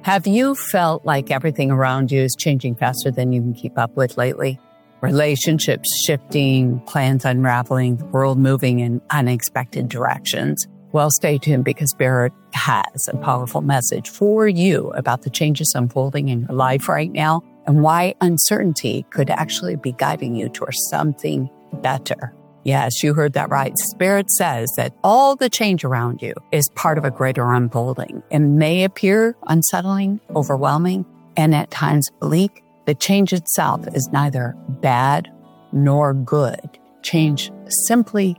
Have you felt like everything around you is changing faster than you can keep up with lately? Relationships shifting, plans unraveling, the world moving in unexpected directions. Well, stay tuned because Spirit has a powerful message for you about the changes unfolding in your life right now and why uncertainty could actually be guiding you towards something better. Yes, you heard that right. Spirit says that all the change around you is part of a greater unfolding. It may appear unsettling, overwhelming, and at times bleak. The change itself is neither bad nor good. Change simply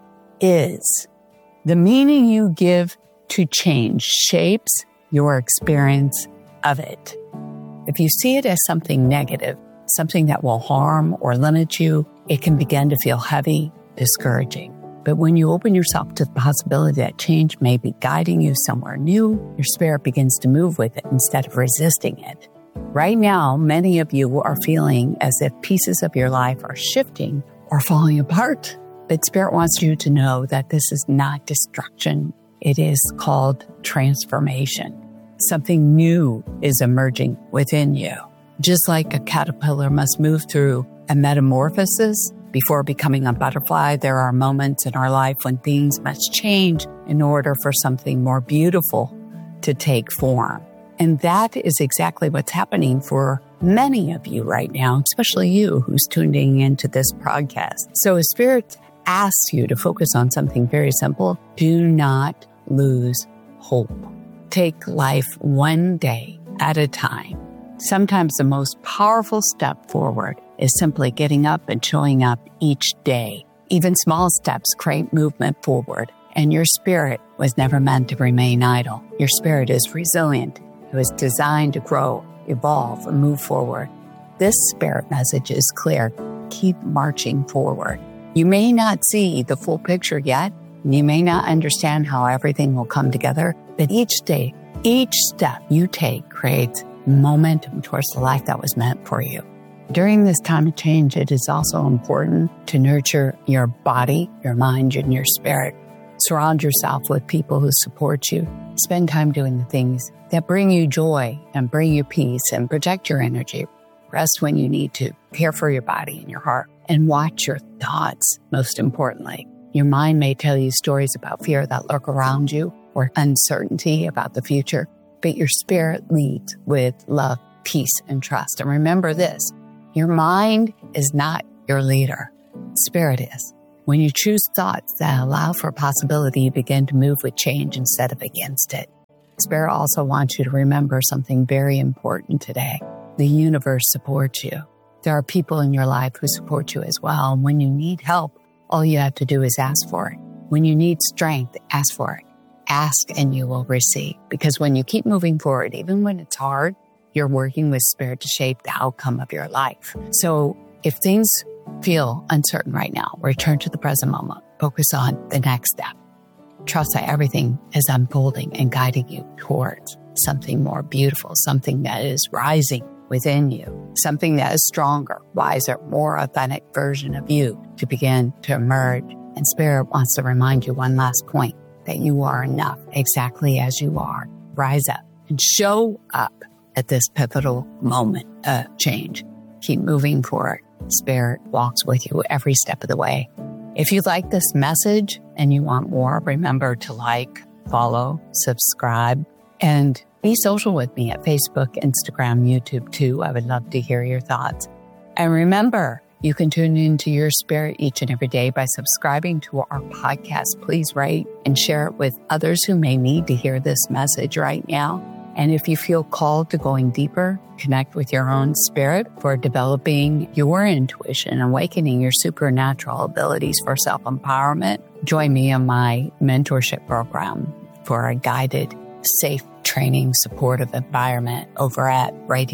is. The meaning you give to change shapes your experience of it. If you see it as something negative, something that will harm or limit you, it can begin to feel heavy, discouraging. But when you open yourself to the possibility that change may be guiding you somewhere new, your spirit begins to move with it instead of resisting it. Right now, many of you are feeling as if pieces of your life are shifting or falling apart. But Spirit wants you to know that this is not destruction. It is called transformation. Something new is emerging within you. Just like a caterpillar must move through a metamorphosis before becoming a butterfly, there are moments in our life when things must change in order for something more beautiful to take form. And that is exactly what's happening for many of you right now, especially you who's tuning into this podcast. So as Spirit asks you to focus on something very simple, do not lose hope. Take life one day at a time. Sometimes the most powerful step forward is simply getting up and showing up each day. Even small steps create movement forward, and your spirit was never meant to remain idle. Your spirit is resilient. It was designed to grow, evolve, and move forward. This spirit message is clear. Keep marching forward. You may not see the full picture yet. You may not understand how everything will come together, but each day, each step you take creates momentum towards the life that was meant for you. During this time of change, it is also important to nurture your body, your mind, and your spirit. Surround yourself with people who support you. Spend time doing the things that bring you joy and bring you peace and protect your energy. Rest when you need to. Care for your body and your heart. And watch your thoughts, most importantly. Your mind may tell you stories about fear that lurk around you or uncertainty about the future, but your spirit leads with love, peace, and trust. And remember this, your mind is not your leader. Spirit is. When you choose thoughts that allow for possibility, you begin to move with change instead of against it. Spirit also wants you to remember something very important today. The universe supports you. There are people in your life who support you as well. And when you need help, all you have to do is ask for it. When you need strength, ask for it. Ask and you will receive. Because when you keep moving forward, even when it's hard, you're working with Spirit to shape the outcome of your life. So if things feel uncertain right now, return to the present moment. Focus on the next step. Trust that everything is unfolding and guiding you towards something more beautiful, something that is rising within you, something that is stronger, wiser, more authentic version of you to begin to emerge. And Spirit wants to remind you one last point, that you are enough exactly as you are. Rise up and show up at this pivotal moment of change. Keep moving forward. Spirit walks with you every step of the way. If you like this message and you want more, remember to like, follow, subscribe, and be social with me at Facebook, Instagram, YouTube too. I would love to hear your thoughts. And remember, you can tune into your spirit each and every day by subscribing to our podcast. Please rate and share it with others who may need to hear this message right now. And if you feel called to going deeper, connect with your own spirit for developing your intuition, awakening your supernatural abilities for self-empowerment, join me in my mentorship program for a guided, safe training, supportive environment over at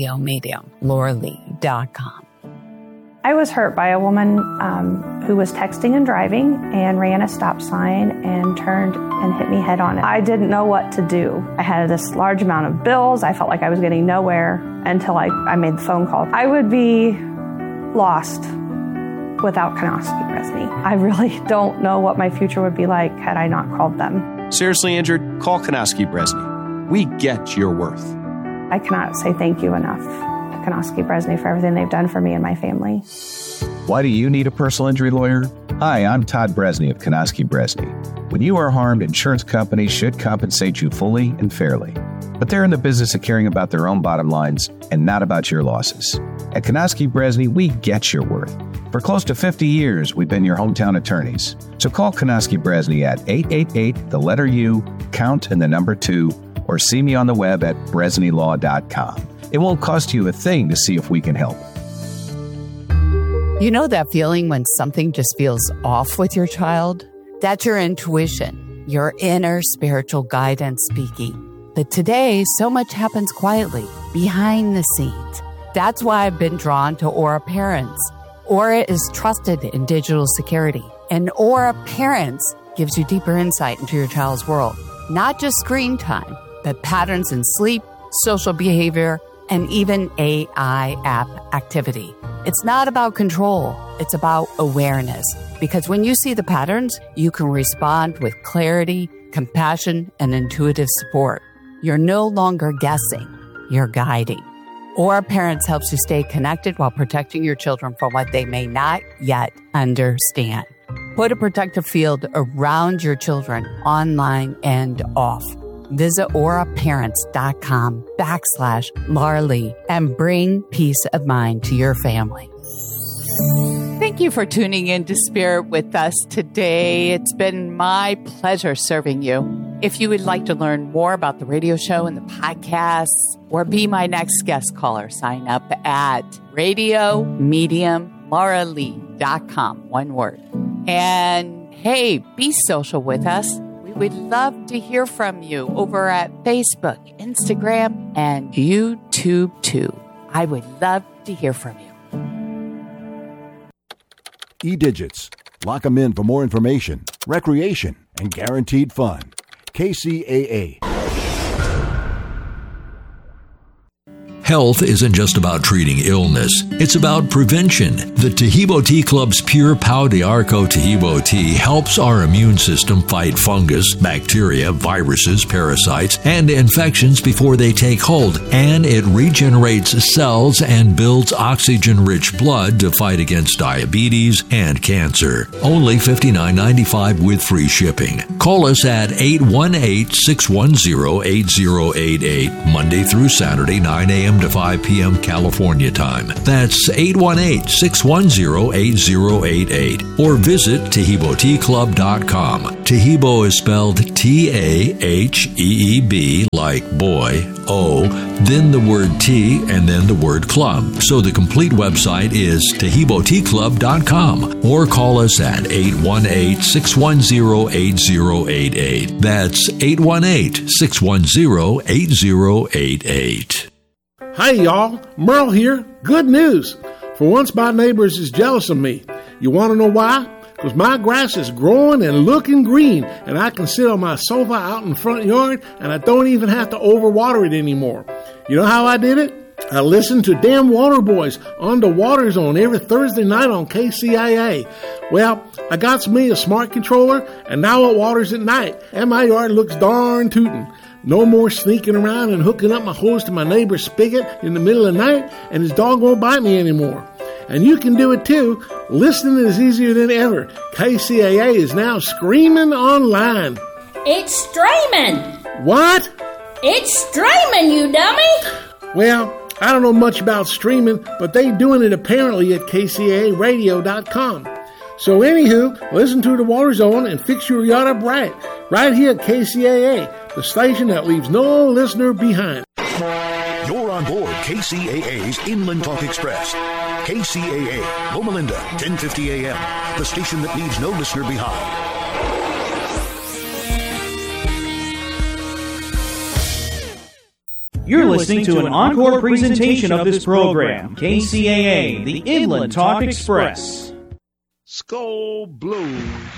RadioMediumLauralee.com. I was hurt by a woman who was texting and driving and ran a stop sign and turned and hit me head on. I didn't know what to do. I had this large amount of bills. I felt like I was getting nowhere until I made the phone call. I would be lost without Konofsky Bresny. I really don't know what my future would be like had I not called them. Seriously injured? Call Konofsky Bresny. We get your worth. I cannot say thank you enough to Konoski Bresney for everything they've done for me and my family. Why do you need a personal injury lawyer? Hi, I'm Todd Bresney of Konoski Bresney. When you are harmed, insurance companies should compensate you fully and fairly. But they're in the business of caring about their own bottom lines and not about your losses. At Konoski Bresney, we get your worth. For close to 50 years, we've been your hometown attorneys. So call Konoski Bresney at 888, the letter U, count and the number 2, or see me on the web at bresneylaw.com. It won't cost you a thing to see if we can help. You know that feeling when something just feels off with your child? That's your intuition, your inner spiritual guidance speaking. But today, so much happens quietly, behind the scenes. That's why I've been drawn to Aura Parents. Aura is trusted in digital security, and Aura Parents gives you deeper insight into your child's world. Not just screen time, but patterns in sleep, social behavior, and even AI app activity. It's not about control, it's about awareness. Because when you see the patterns, you can respond with clarity, compassion, and intuitive support. You're no longer guessing, you're guiding. Aura Parents helps you stay connected while protecting your children from what they may not yet understand. Put a protective field around your children, online and off. Visit auraparents.com/Larlee and bring peace of mind to your family. Thank you for tuning in to Spirit with us today. It's been my pleasure serving you. If you would like to learn more about the radio show and the podcasts, or be my next guest caller, sign up at radiomediumlauralee.com, one word. And hey, be social with us. We would love to hear from you over at Facebook, Instagram, and YouTube too. I would love to hear from you. E-Digits. Lock them in for more information, recreation, and guaranteed fun. KCAA. Health isn't just about treating illness, it's about prevention. The Tahibo Tea Club's Pure Pau de Arco Tahibo tea helps our immune system fight fungus, bacteria, viruses, parasites, and infections before they take hold, and it regenerates cells and builds oxygen-rich blood to fight against diabetes and cancer. Only $59.95 with free shipping. Call us at 818-610-8088, Monday through Saturday, 9 a.m. to 5 p.m. California time. That's 818-610-8088. Or visit TahiboTeaClub.com. Tahibo is spelled T-A-H-E-E-B, like boy, O, then the word tea, and then the word club. So the complete website is TahiboTeaClub.com. Or call us at 818-610-8088. That's 818-610-8088. Hi, y'all. Merle here. Good news. For once, my neighbors is jealous of me. You want to know why? Because my grass is growing and looking green, and I can sit on my sofa out in the front yard, and I don't even have to overwater it anymore. You know how I did it? I listened to Damn Water Boys on the Water Zone every Thursday night on KCIA. Well, I got me a smart controller, and now it waters at night, and my yard looks darn tootin'. No more sneaking around and hooking up my hose to my neighbor's spigot in the middle of the night, and his dog won't bite me anymore. And you can do it too. Listening is easier than ever. KCAA is now streaming online. It's streaming! What? It's streaming, you dummy! Well, I don't know much about streaming, but they doing it apparently at KCAAradio.com. So anywho, listen to the Water Zone and fix your yacht up right here at KCAA, the station that leaves no listener behind. You're on board KCAA's Inland Talk Express. KCAA, Loma Linda, 1050 AM, the station that leaves no listener behind. You're listening to an encore presentation of this program, KCAA, the Inland Talk Express. Skull Blues.